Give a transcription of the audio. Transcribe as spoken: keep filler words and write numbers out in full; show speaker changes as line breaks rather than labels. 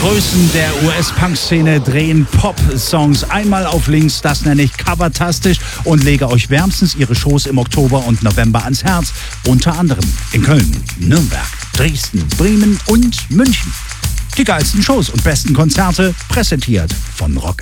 Größen der U S-Punk-Szene drehen Pop-Songs einmal auf links, das nenne ich covertastisch und lege euch wärmstens ihre Shows im Oktober und November ans Herz. Unter anderem in Köln, Nürnberg, Dresden, Bremen und München. Die geilsten Shows und besten Konzerte präsentiert von Rock